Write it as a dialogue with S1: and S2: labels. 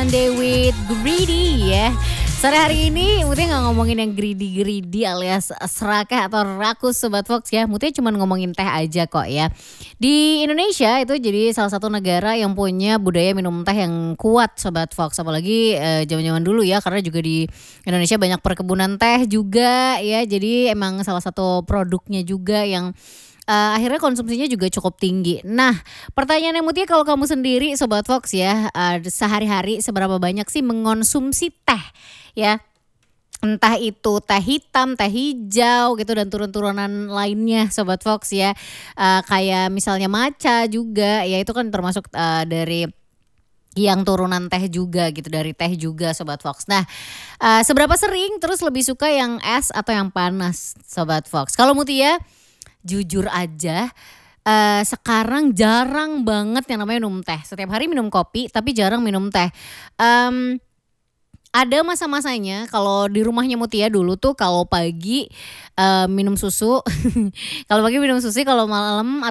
S1: Sunday with Greedy ya. Sore hari ini Mutia nggak ngomongin yang greedy alias serakah atau rakus Sobat Fox ya. Mutia cuma ngomongin teh aja kok ya. Di Indonesia itu jadi salah satu negara yang punya budaya minum teh yang kuat Sobat Fox. Apalagi zaman-zaman dulu ya, karena juga di Indonesia banyak perkebunan teh juga ya. Jadi emang salah satu produknya juga yang akhirnya konsumsinya juga cukup tinggi. Nah, pertanyaannya Mutia, kalau kamu sendiri Sobat Fox ya, sehari-hari seberapa banyak sih mengonsumsi teh ya? Entah itu teh hitam, teh hijau gitu dan turun-turunan lainnya Sobat Fox ya. Kayak misalnya matcha juga ya, itu kan termasuk dari yang turunan teh juga gitu, dari teh juga Sobat Fox. Nah, seberapa sering terus lebih suka yang es atau yang panas Sobat Fox? Kalau Mutia jujur aja, sekarang jarang banget yang namanya minum teh. Setiap hari minum kopi tapi jarang minum teh. Ada masa-masanya kalau di rumahnya Mutia dulu tuh kalau pagi minum susu, kalau pagi minum susu, kalau malam